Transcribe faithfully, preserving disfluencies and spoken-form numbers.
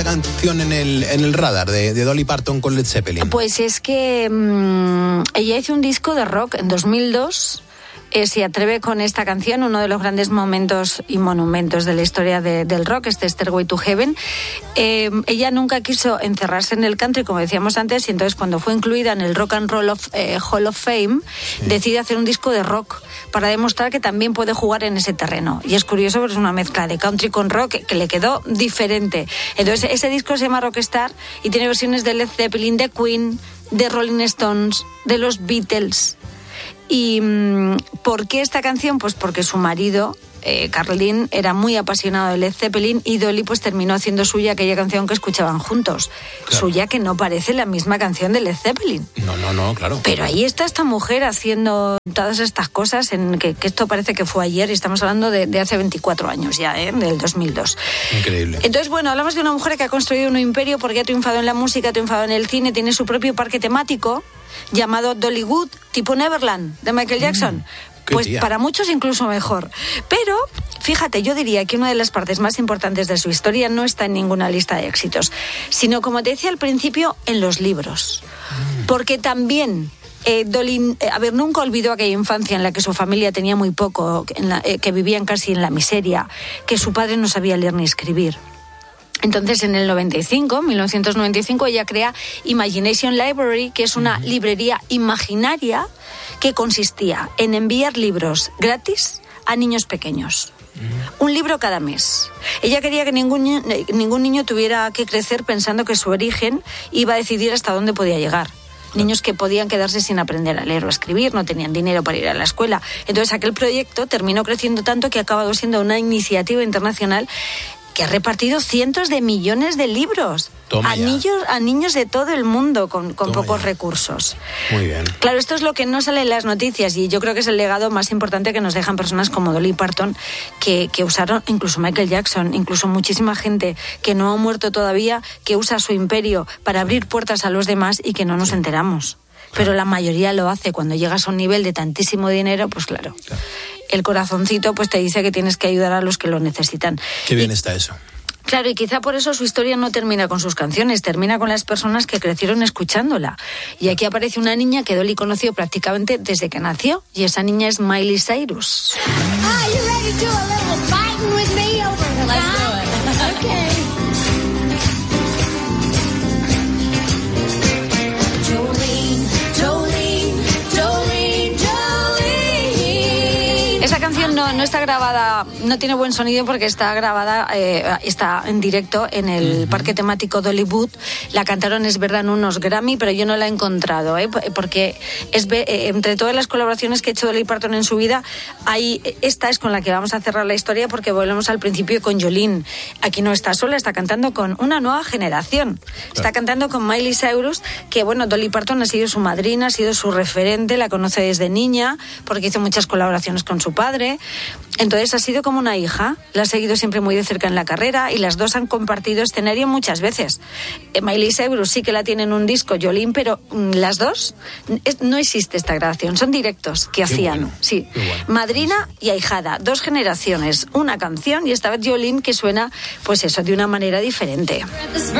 canción en el, en el radar de, de Dolly Parton con Led Zeppelin? Pues es que mmm, ella hizo un disco de rock en dos mil dos. Eh, se atreve con esta canción, uno de los grandes momentos y monumentos de la historia de, del rock, este Stairway to Heaven. Eh, ella nunca quiso encerrarse en el country, como decíamos antes, y entonces cuando fue incluida en el Rock and Roll of, eh, Hall of Fame, sí. decide hacer un disco de rock para demostrar que también puede jugar en ese terreno. Y es curioso porque es una mezcla de country con rock que, que le quedó diferente. Entonces ese disco se llama Rockstar y tiene versiones de Led Zeppelin, de Queen, de Rolling Stones, de los Beatles. ¿Y por qué esta canción? Pues porque su marido, eh, Carl Dean, era muy apasionado de Led Zeppelin y Dolly pues terminó haciendo suya aquella canción que escuchaban juntos. Claro. Suya que no parece la misma canción de Led Zeppelin. No, no, no, claro. Pero ahí está esta mujer haciendo todas estas cosas, en que, que esto parece que fue ayer y estamos hablando de, de hace veinticuatro años ya, ¿eh? Del dos mil dos. Increíble. Entonces, bueno, hablamos de una mujer que ha construido un imperio porque ha triunfado en la música, ha triunfado en el cine, tiene su propio parque temático llamado Dollywood, tipo Neverland, de Michael Jackson. Mm, pues tía. Para muchos incluso mejor. Pero, fíjate, yo diría que una de las partes más importantes de su historia no está en ninguna lista de éxitos, sino, como te decía al principio, en los libros. Mm. Porque también... Eh, Dolly, eh, a ver, nunca olvidó aquella infancia en la que su familia tenía muy poco, en la, eh, que vivían casi en la miseria, que su padre no sabía leer ni escribir. Entonces, en el noventa y cinco, mil novecientos noventa y cinco, ella crea Imagination Library, que es una uh-huh. librería imaginaria que consistía en enviar libros gratis a niños pequeños. Uh-huh. Un libro cada mes. Ella quería que ningún, ningún niño tuviera que crecer pensando que su origen iba a decidir hasta dónde podía llegar. Niños que podían quedarse sin aprender a leer o a escribir, no tenían dinero para ir a la escuela. Entonces aquel proyecto terminó creciendo tanto que ha acabado siendo una iniciativa internacional que ha repartido cientos de millones de libros a niños, a niños de todo el mundo con, con pocos ya. recursos. Muy bien. Claro, esto es lo que no sale en las noticias y yo creo que es el legado más importante que nos dejan personas como Dolly Parton, que, que usaron, incluso Michael Jackson, incluso muchísima gente que no ha muerto todavía, que usa su imperio para abrir puertas a los demás y que no nos enteramos. Pero la mayoría lo hace. Cuando llegas a un nivel de tantísimo dinero, pues claro, claro. el corazoncito pues te dice que tienes que ayudar a los que lo necesitan. Qué bien y, está eso. Claro, y quizá por eso su historia no termina con sus canciones, termina con las personas que crecieron escuchándola. Y aquí aparece una niña que Dolly conoció prácticamente desde que nació, y esa niña es Miley Cyrus. Are you ready to do a little fighting with me over the Let's do it. Okay. Esa canción no, no está grabada, no tiene buen sonido porque está grabada, eh, está en directo en el uh-huh. parque temático Dollywood. La cantaron, es verdad, en unos Grammy, pero yo no la he encontrado, ¿eh? Porque es, eh, entre todas las colaboraciones que ha hecho Dolly Parton en su vida, hay, esta es con la que vamos a cerrar la historia porque volvemos al principio con Jolene. Aquí no está sola, está cantando con una nueva generación. Claro. Está cantando con Miley Cyrus, que bueno, Dolly Parton ha sido su madrina, ha sido su referente, la conoce desde niña porque hizo muchas colaboraciones con su padre. Entonces ha sido como una hija, la ha seguido siempre muy de cerca en la carrera y las dos han compartido escenario muchas veces. Eh, Miley Cyrus sí que la tiene en un disco, Jolene, pero mm, las dos es, no existe esta grabación, son directos que Qué hacían. Bueno. Sí, bueno. Madrina y ahijada, dos generaciones, una canción y esta vez Jolene que suena pues eso de una manera diferente.